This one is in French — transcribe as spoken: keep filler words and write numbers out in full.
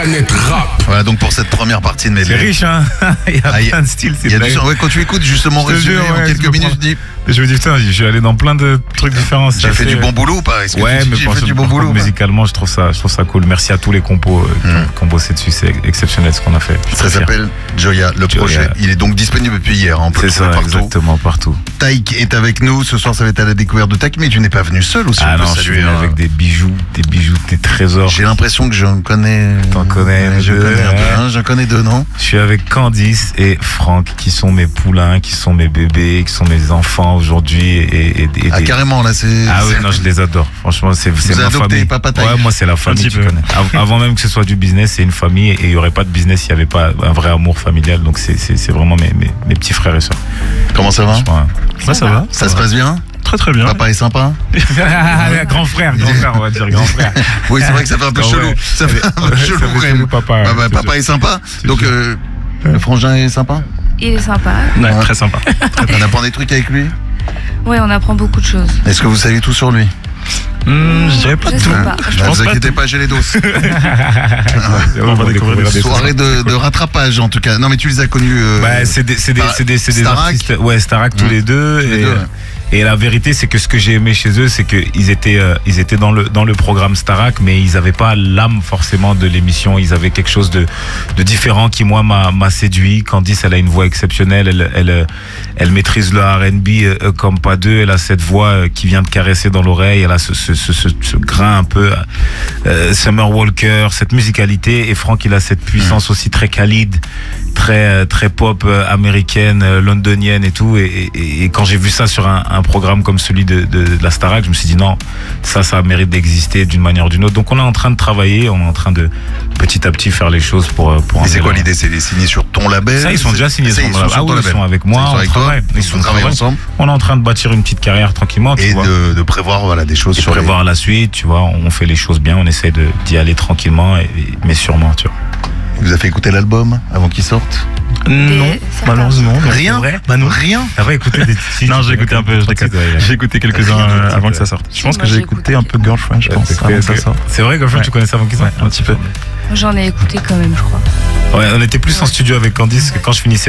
Planète Rap. Voilà donc pour cette première partie de Medley. C'est riche, hein. Il y a Ah, plein de styles. Il y a du son. Ouais, quand tu écoutes justement Je te résumé jure, en ouais, quelques je me minutes, prends- je dis Je me dis, putain, je suis allé dans plein de trucs différents. j'ai fait du bon boulot ou pas? Est-ce que Ouais, tu dis mais j'ai pour fait ce- du bon par boulot contre, ou pas? musicalement, je trouve ça, je trouve ça cool. Merci à tous les compos euh, qui ont- Mm. qui ont bossé dessus. C'est exceptionnel ce qu'on a fait. Je suis Ça très fier. s'appelle Joya, le Joya. projet. Il est donc disponible depuis hier, hein, on peut C'est le trouver ça, partout. exactement, partout. Taïk est avec nous, ce soir ça va être à la découverte de Taïk, mais tu n'es pas venu seul aussi, Ah on peut non, je suis saluer, venu hein. avec des bijoux, des bijoux, des trésors. J'ai l'impression que j'en connais... T'en connais Ouais, je deux, connais un ouais. peu, hein, j'en connais deux, non? Je suis avec Candice et Franck, qui sont mes poulains, qui sont mes bébés, qui sont mes enfants aujourd'hui. Et, et, et Ah des- carrément là, c'est... Ah oui, c'est- non, je les adore. Franchement, c'est c'est Vous ma adoptez famille. Papa Taïk? Ouais, moi, c'est la famille, petit tu peu. connais. Av- Avant même que ce soit du business, c'est une famille et il n'y aurait pas de business s'il n'y avait pas un vrai amour familial. Donc, c'est c'est- c'est vraiment mes, mes, mes petits frères et sœurs. Comment ça va? Franchement, Ouais, ça va. Ça se passe bien? Très très bien. Papa est sympa? grand frère, grand frère, on va dire grand frère. Oui, c'est vrai que ça fait un peu Ah ouais. chelou. Ça fait un peu Ouais, ça chelou fait quand chelou, même. papa, Ah bah, c'est papa est sympa. Donc euh, le frangin est sympa? Il est sympa. Ouais, Ouais. très sympa. On apprend des trucs avec lui? Ouais, on apprend beaucoup de choses. Est-ce que vous savez tout sur lui? Hmm, je dirais pas Je tout. sais pas. Je Bah, pense vous pas inquiétez tout. pas, j'ai les doses. On va découvrir des des Soirée de, de rattrapage en tout cas. Non mais tu les as connus. euh, Bah, c'est des, c'est des, Star- c'est des, c'est des Starac. artistes. Ouais, Starac tous Mmh. les deux. Tous les et, deux, ouais. et la vérité, c'est que ce que j'ai aimé chez eux, c'est qu'ils étaient, euh, ils étaient dans le, dans le programme Starac, mais ils n'avaient pas l'âme forcément de l'émission. Ils avaient quelque chose de, de différent qui, moi, m'a, m'a séduit. Candice, elle a une voix exceptionnelle. Elle, elle, euh, elle maîtrise le R and B euh, comme pas deux. Elle a cette voix euh, qui vient de caresser dans l'oreille. Elle a ce, ce, ce, ce, ce grain un peu euh, Summer Walker, cette musicalité. Et Franck, il a cette puissance aussi très Khalid, très euh, très pop euh, américaine, euh, londonienne et tout. Et, et, et quand j'ai vu ça sur un, un programme comme celui de, de, de la Starac, je me suis dit non, ça, ça mérite d'exister d'une manière ou d'une autre. Donc on est en train de travailler, on est en train de petit à petit faire les choses pour euh, pour. Et c'est emmener quoi leur- l'idée? C'est les signer sur ton label? Ça, ils sont déjà signés Ça, sur ils mon sont label. sur Ah ton oui, ils label. sont avec Ils moi, sont on avec toi. travaille. Ils Ils sont sont travaillés travaillent. ensemble. On est en train de bâtir une petite carrière tranquillement, tu Et vois. de, de prévoir voilà des choses Et sur les... prévoir la suite, tu vois. On fait les choses bien, on essaie de d'y aller tranquillement, et, et- mais sûrement, tu vois. Vous avez fait écouter l'album avant qu'il sorte? Non, Des- malheureusement. non. Rien? C'est vrai Bah non. Rien? T'as pas écouté des titres? Non, j'ai écouté un peu, je déconne. J'ai écouté quelques-uns Rien, euh, avant ouais. que ça sorte. Je Si, pense moi, que j'ai j'ai écouté écouté un peu Girlfriend, je Ouais, pense, c'est avant que ça que- sorte. C'est vrai, Girlfriend, Ouais. tu connaissais avant qu'ils sortent? Ouais, un petit peu. J'en ai écouté quand même, je crois. Ouais, on était plus en studio avec Candice que quand je finissais